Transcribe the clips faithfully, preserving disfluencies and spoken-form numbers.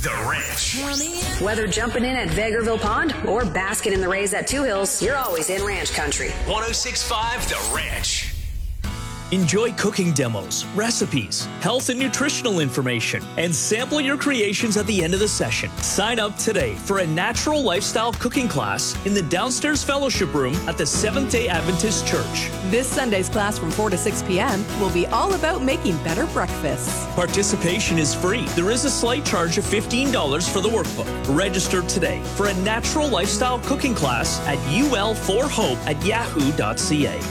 The Ranch. Whether jumping in at Vegreville Pond or basking in the rays at Two Hills, you're always in ranch country. one oh six point five The Ranch. Enjoy cooking demos, recipes, health and nutritional information, and sample your creations at the end of the session. Sign up today for a natural lifestyle cooking class in the downstairs fellowship room at the Seventh-day Adventist Church. This Sunday's class from four to six p.m. will be all about making better breakfasts. Participation is free. There is a slight charge of fifteen dollars for the workbook. Register today for a natural lifestyle cooking class at U L four hope at yahoo dot c a.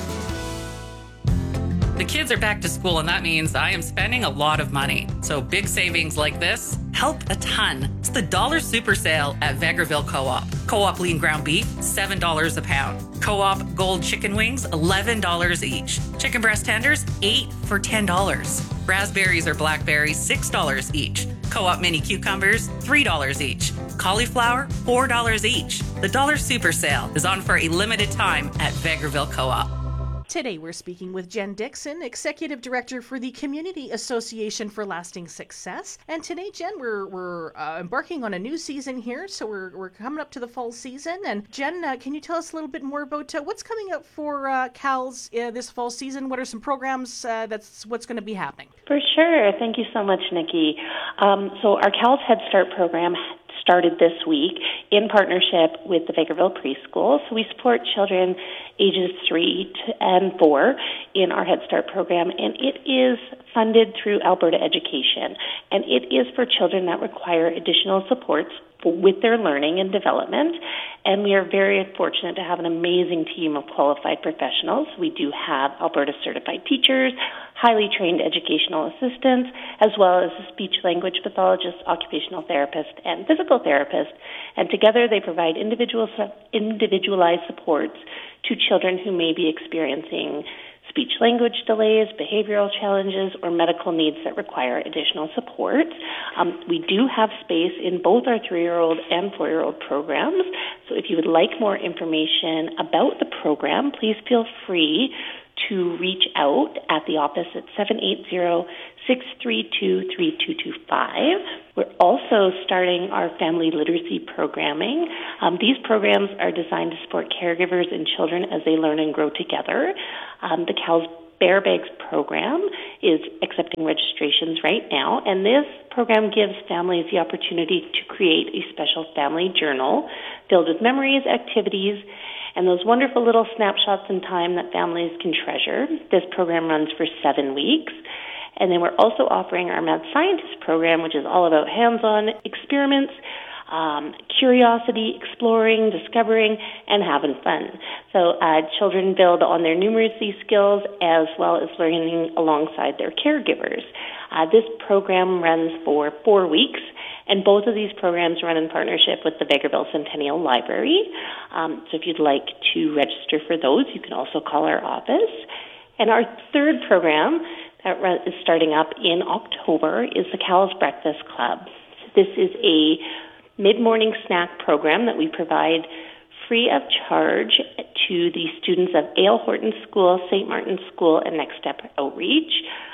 The kids are back to school, and that means I am spending a lot of money. So big savings like this help a ton. It's the Dollar Super Sale at Vegreville Co-op. Co-op lean ground beef, seven dollars a pound. Co-op gold chicken wings, eleven dollars each. Chicken breast tenders, eight for ten dollars. Raspberries or blackberries, six dollars each. Co-op mini cucumbers, three dollars each. Cauliflower, four dollars each. The Dollar Super Sale is on for a limited time at Vegreville Co-op. Today we're speaking with Jen Dixon, Executive Director for the Community Association for Lasting Success. And today, Jen, we're we're uh, embarking on a new season here, so we're we're coming up to the fall season. And Jen, uh, can you tell us a little bit more about uh, what's coming up for uh, C A L's uh, this fall season? What are some programs uh, that's what's going to be happening? For sure. Thank you so much, Nikki. Um, so our C A L's Head Start program started this week in partnership with the Vegreville Preschool. So we support children ages three and four in our Head Start program, and it is funded through Alberta Education, and it is for children that require additional supports with their learning and development. And we are very fortunate to have an amazing team of qualified professionals. We do have Alberta certified teachers, highly trained educational assistants, as well as a speech language pathologist, occupational therapist, and physical therapist. And together they provide individual, individualized supports to children who may be experiencing speech language delays, behavioral challenges, or medical needs that require additional support. Um, we do have space in both our three-year-old and four-year-old programs. So if you would like more information about the program, please feel free to reach out at the office at seven eight zero, six three two, three two two five. We're also starting our family literacy programming. Um, these programs are designed to support caregivers and children as they learn and grow together. Um, the C A L's Bear Bags program is accepting registrations right now, and this program gives families the opportunity to create a special family journal filled with memories, activities, and those wonderful little snapshots in time that families can treasure. This program runs for seven weeks. And then we're also offering our Mad Scientist program, which is all about hands-on experiments, um, curiosity, exploring, discovering, and having fun. So uh, children build on their numeracy skills as well as learning alongside their caregivers. Uh, this program runs for four weeks. And both of these programs run in partnership with the Vegreville Centennial Library. Um, so if you'd like to register for those, you can also call our office. And our third program that is starting up in October is the C A L's Breakfast Club. This is a mid-morning snack program that we provide free of charge to the students of A L Horton School, Saint Martin's School, and Next Step Outreach.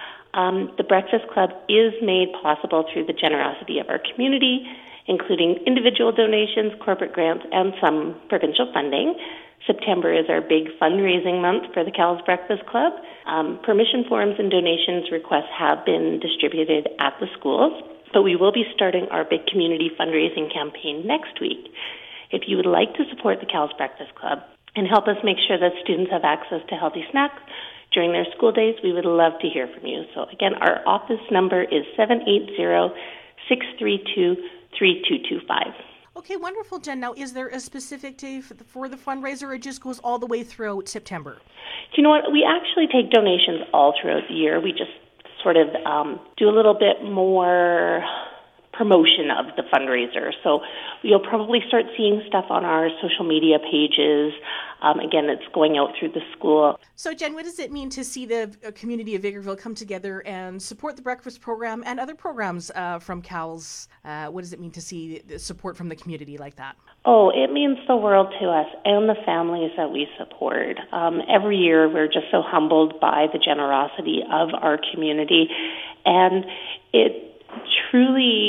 Um, the Breakfast Club is made possible through the generosity of our community, including individual donations, corporate grants, and some provincial funding. September is our big fundraising month for the C A L's Breakfast Club. Um, permission forms and donations requests have been distributed at the schools, but we will be starting our big community fundraising campaign next week. If you would like to support the C A L's Breakfast Club and help us make sure that students have access to healthy snacks during their school days, we would love to hear from you. So again, our office number is seven eight zero, six three two, three two two five. Okay, wonderful, Jen. Now, is there a specific day for the, for the fundraiser, or it just goes all the way throughout September? Do you know what? We actually take donations all throughout the year. We just sort of um, do a little bit more promotion of the fundraiser. So you'll probably start seeing stuff on our social media pages. Um, again, it's going out through the school. So, Jen, what does it mean to see the community of Vegreville come together and support the breakfast program and other programs uh, from C A L's? Uh, what does it mean to see the support from the community like that? Oh, it means the world to us and the families that we support. Um, every year, we're just so humbled by the generosity of our community, and it truly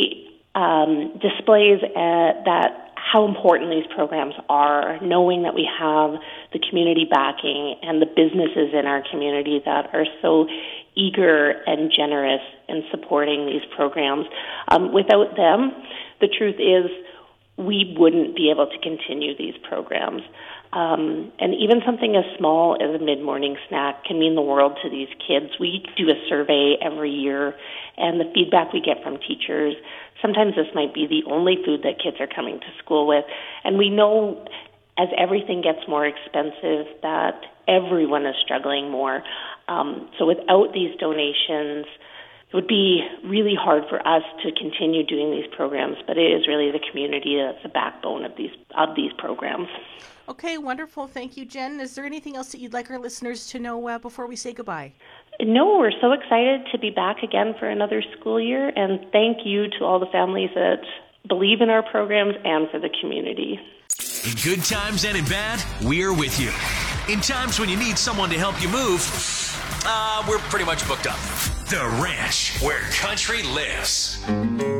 um, displays uh, that how important these programs are, knowing that we have the community backing and the businesses in our community that are so eager and generous in supporting these programs. Um, without them, the truth is we wouldn't be able to continue these programs. Um, and even something as small as a mid-morning snack can mean the world to these kids. We do a survey every year, and the feedback we get from teachers, sometimes this might be the only food that kids are coming to school with. And we know as everything gets more expensive that everyone is struggling more. Um, so without these donations, it would be really hard for us to continue doing these programs, but it is really the community that's the backbone of these of these programs. Okay, wonderful. Thank you, Jen. Is there anything else that you'd like our listeners to know uh, before we say goodbye? No, we're so excited to be back again for another school year, and thank you to all the families that believe in our programs and for the community. In good times and in bad, we're with you. In times when you need someone to help you move, uh, we're pretty much booked up. The Ranch, where country lives.